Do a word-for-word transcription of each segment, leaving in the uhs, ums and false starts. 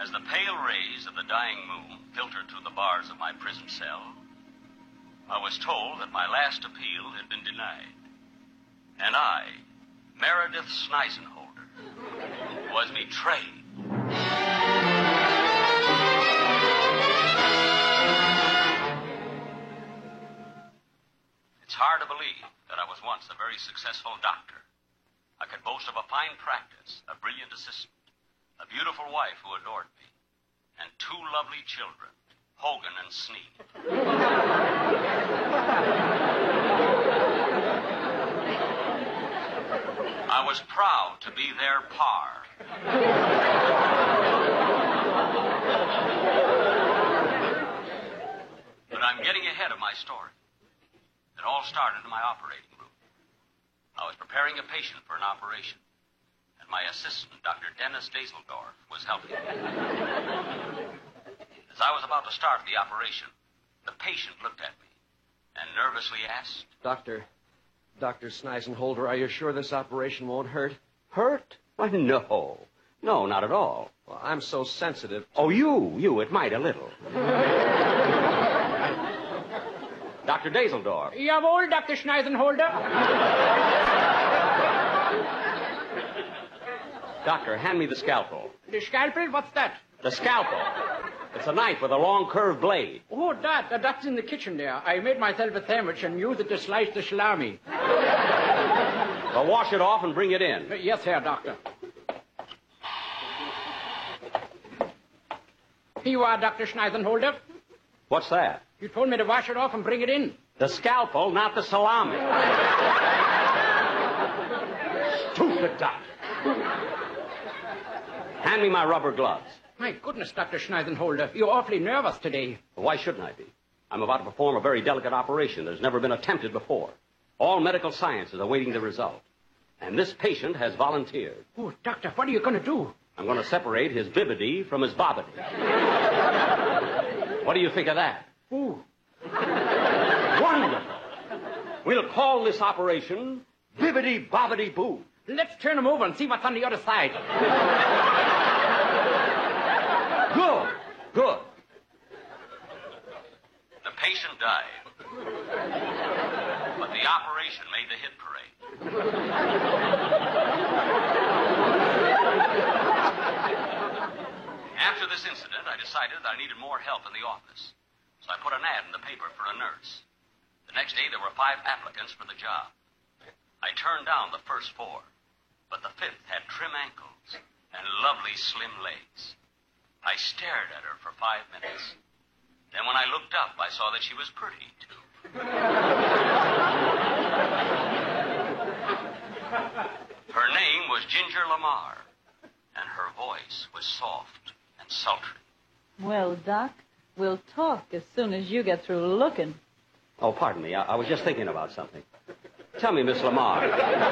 As the pale rays of the dying moon filtered through the bars of my prison cell, I was told that my last appeal had been denied. And I, Meredith Sneisenholder, was betrayed. It's hard to believe that I was once a very successful doctor. I could boast of a fine practice, a brilliant assistant, a beautiful wife who adored me, and two lovely children, Hogan and Sneed. I was proud to be their par. But I'm getting ahead of my story. It all started in my operating room. I was preparing a patient for an operation, and my assistant, Doctor Dennis Dazeldorf, was helping me. As I was about to start the operation, the patient looked at me and nervously asked, Doctor, Doctor Sneisenholder, are you sure this operation won't hurt? Hurt? Why, no. No, not at all. Well, I'm so sensitive. Oh, you, you, it might a little. Doctor Dazeldorf. Jawohl, Doctor Schneisenholder. Doctor, hand me the scalpel. The scalpel? What's that? The scalpel. It's a knife with a long curved blade. Oh, that. Uh, that's in the kitchen there. I made myself a sandwich and used it to slice the salami. Well, wash it off and bring it in. Uh, yes, sir, Doctor. Here you are, Doctor Schneisenholder. What's that? You told me to wash it off and bring it in. The scalpel, not the salami. Stupid doctor. Hand me my rubber gloves. My goodness, Doctor Schneisenholder, you're awfully nervous today. Well, why shouldn't I be? I'm about to perform a very delicate operation that's never been attempted before. All medical science is awaiting the result. And this patient has volunteered. Oh, Doctor, what are you going to do? I'm going to separate his bibbity from his bobbity. What do you think of that? Ooh. Wonderful. We'll call this operation Bibbity Bobbity Boo. Let's turn him over and see what's on the other side. Good. Good. The patient died. But the operation made the hit parade. After this incident, I decided that I needed more help in the office. So I put an ad in the paper for a nurse. The next day, there were five applicants for the job. I turned down the first four, but the fifth had trim ankles and lovely slim legs. I stared at her for five minutes. Then when I looked up, I saw that she was pretty, too. Her name was Ginger Lamar, and her voice was soft and sultry. Well, Doc, we'll talk as soon as you get through looking. Oh, pardon me. I, I was just thinking about something. Tell me, Miss Lamar.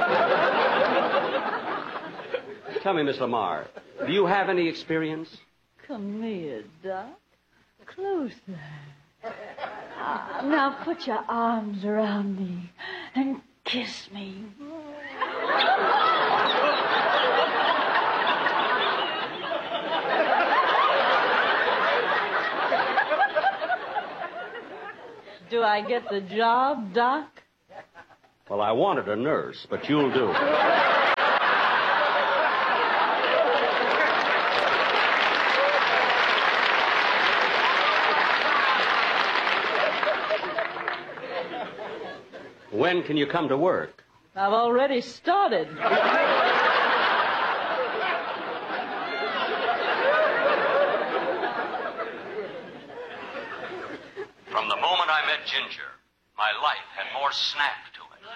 Tell me, Miss Lamar, do you have any experience? Come here, Doc. Closer. Ah, now put your arms around me and kiss me. Do I get the job, Doc? Well, I wanted a nurse, but you'll do. When can you come to work? I've already started. From the moment I met Ginger, my life had more snap to it.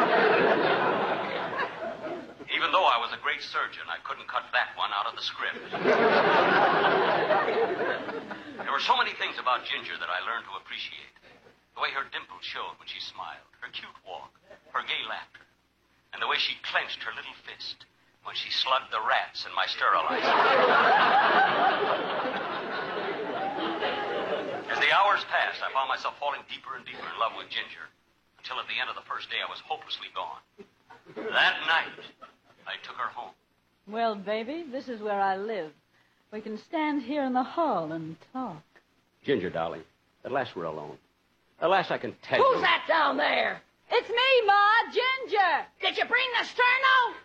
Even though I was a great surgeon, I couldn't cut that one out of the script. There were so many things about Ginger that I learned to appreciate. The way her dimples showed when she smiled, her cute walk, her gay laughter, and the way she clenched her little fist when she slugged the rats in my sterilizer. As the hours passed, I found myself falling deeper and deeper in love with Ginger, until at the end of the first day I was hopelessly gone. That night, I took her home. Well, baby, this is where I live. We can stand here in the hall and talk. Ginger, darling, at last we're alone. At last I can tell Who's you... that down there? It's me, Ma, Ginger. Did you bring the sterno?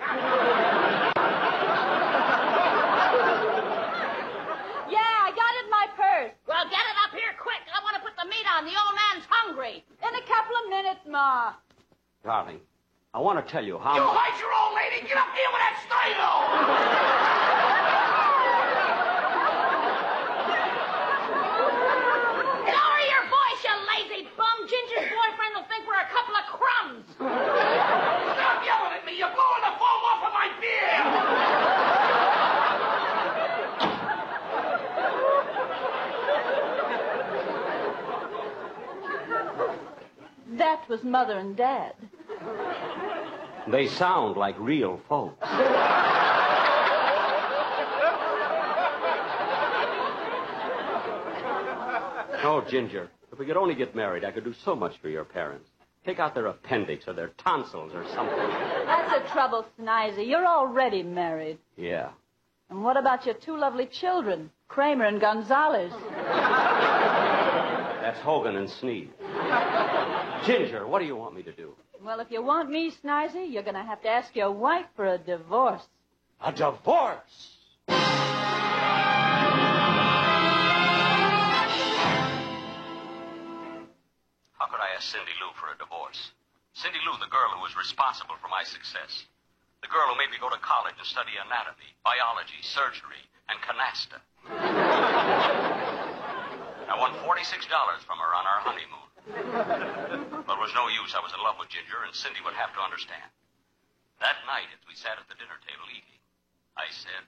Yeah, I got it in my purse. Well, get it up here quick. I want to put the meat on. The old man's hungry. In a couple of minutes, Ma. Darling, I want to tell you how... You hide your old lady! Get up here with that Lower your voice, you lazy bum. Ginger's boyfriend will think we're a couple of crumbs. Stop yelling at me! You're blowing the foam off of my beer! That was Mother and Dad. They sound like real folks. Oh, Ginger, if we could only get married, I could do so much for your parents. Take out their appendix or their tonsils or something. That's the trouble, Sneezy. You're already married. Yeah. And what about your two lovely children, Kramer and Gonzalez? That's Hogan and Sneed. Ginger, what do you want me to do? Well, if you want me, Sneezy, you're going to have to ask your wife for a divorce. A divorce? How could I ask Cindy Lou for a divorce? Cindy Lou, the girl who was responsible for my success. The girl who made me go to college and study anatomy, biology, surgery, and canasta. I won forty-six dollars from her on our honeymoon. But it was no use. I was in love with Ginger, and Cindy would have to understand. That night, as we sat at the dinner table eating, I said,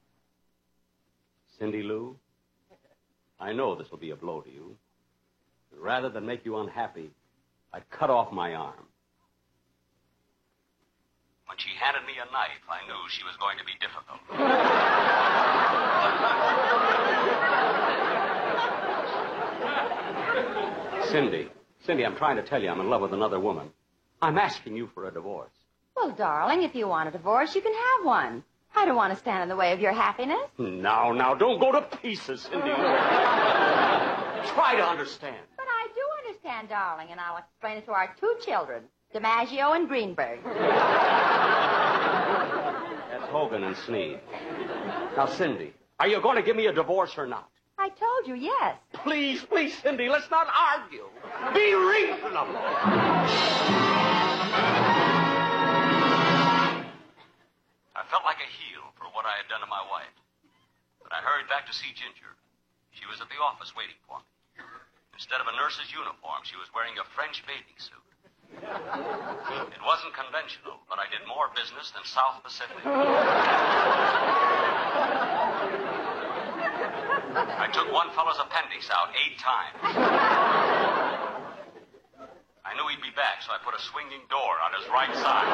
Cindy Lou, I know this will be a blow to you. But rather than make you unhappy, I'd cut off my arm. When she handed me a knife, I knew she was going to be difficult. Cindy, Cindy, I'm trying to tell you I'm in love with another woman. I'm asking you for a divorce. Well, darling, if you want a divorce, you can have one. I don't want to stand in the way of your happiness. Now, now, don't go to pieces, Cindy. Try to understand. But I do understand, darling, and I'll explain it to our two children, DiMaggio and Greenberg. That's Hogan and Sneed. Now, Cindy, are you going to give me a divorce or not? I told you, yes. Please, please, Cindy, let's not argue. Be reasonable. I felt like a heel for what I had done to my wife. But I hurried back to see Ginger. She was at the office waiting for me. Instead of a nurse's uniform, she was wearing a French bathing suit. It wasn't conventional, but I did more business than South Pacific. I took one fellow's appendix out eight times. I knew he'd be back, so I put a swinging door on his right side.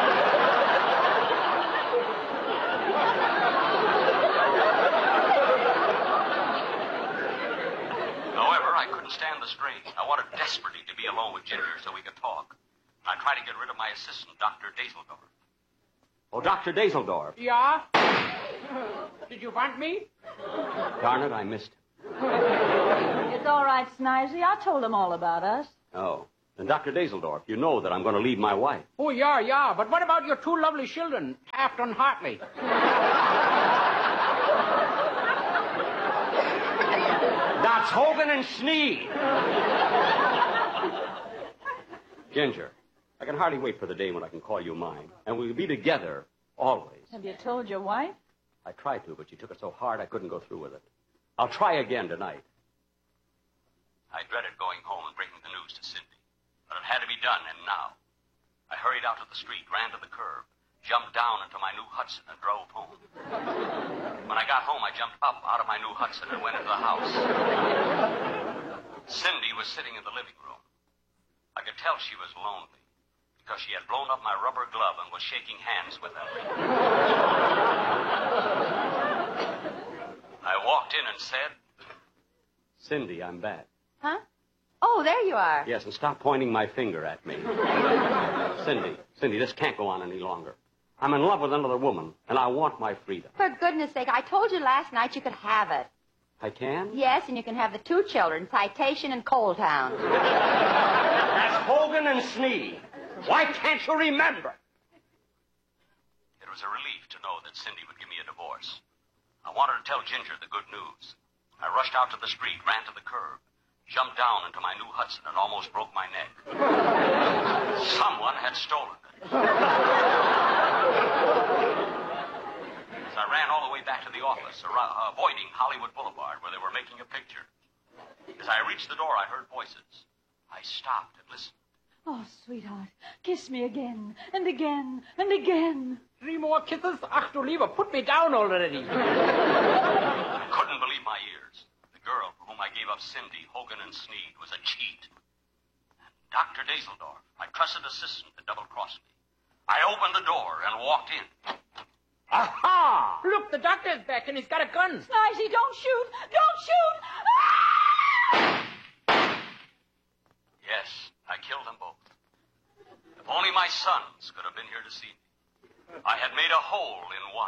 However, I couldn't stand the strain. I wanted desperately to be alone with Ginger so we could talk. I tried to get rid of my assistant, Doctor Dazeldorf. Oh, Doctor Dazeldorf. Yeah? Did you want me? Darn it, I missed him. It's all right, Sneezy. I told him all about us. Oh. And Doctor Dazeldorf, you know that I'm going to leave my wife. Oh, yeah, yeah. But what about your two lovely children, Taft and Hartley? That's Hogan and Sneed. Ginger, I can hardly wait for the day when I can call you mine. And we'll be together always. Have you told your wife? I tried to, but she took it so hard I couldn't go through with it. I'll try again tonight. I dreaded going home and breaking the news to Cindy. But it had to be done, and now. I hurried out to the street, ran to the curb, jumped down into my new Hudson and drove home. When I got home, I jumped up out of my new Hudson and went into the house. Cindy was sitting in the living room. I could tell she was lonely because she had blown up my rubber glove and was shaking hands with Henry. I walked in and said, Cindy, I'm back. Huh? Oh, there you are. Yes, and stop pointing my finger at me. Cindy, Cindy, this can't go on any longer. I'm in love with another woman, and I want my freedom. For goodness sake, I told you last night you could have it. I can? Yes, and you can have the two children, Citation and Coal Town. That's Hogan and Sneed. Why can't you remember? It was a relief to know that Cindy would give me a divorce. I wanted to tell Ginger the good news. I rushed out to the street, ran to the curb, jumped down into my new Hudson, and almost broke my neck. Someone had stolen it. As I ran all the way back to the office, ar- avoiding Hollywood Boulevard, where they were making a picture. As I reached the door, I heard voices. I stopped and listened. Oh, sweetheart, kiss me again, and again, and again. Three more kisses? Ach, du lieber, put me down already. I couldn't believe my ears. The girl for whom I gave up Cindy, Hogan, and Sneed was a cheat. And Doctor Dazeldorf, my trusted assistant, had double-crossed me. I opened the door and walked in. Aha! Look, the doctor's back, and he's got a gun. Snivesy, don't shoot! Don't shoot! Ah! Yes, I killed them both. If only my sons could have been here to see me. I had made a hole in one.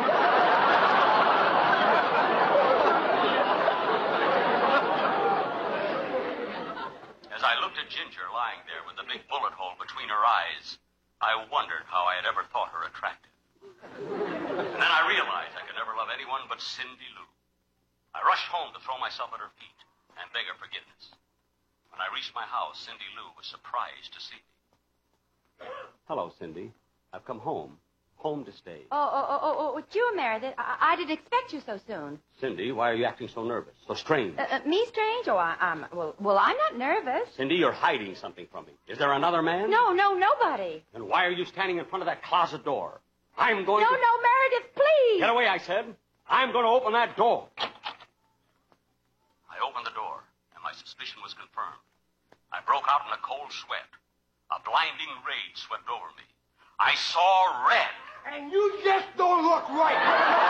As I looked at Ginger lying there with the big bullet hole between her eyes, I wondered how I had ever thought her attractive. And then I realized I could never love anyone but Cindy Lou. I rushed home to throw myself at her feet and beg her forgiveness. When I reached my house, Cindy Lou was surprised to see me. Hello, Cindy. I've come home. Home to stay. Oh, oh, oh, oh, oh, it's you, Meredith. I, I didn't expect you so soon. Cindy, why are you acting so nervous, so strange? Uh, uh, me strange? Oh, I, I'm, well, well, I'm not nervous. Cindy, you're hiding something from me. Is there another man? No, no, nobody. Then why are you standing in front of that closet door? I'm going No, to... no, Meredith, please. Get away, I said. I'm going to open that door. I opened the door, and my suspicion was confirmed. I broke out in a cold sweat. A blinding rage swept over me. I saw red. And you just don't look right.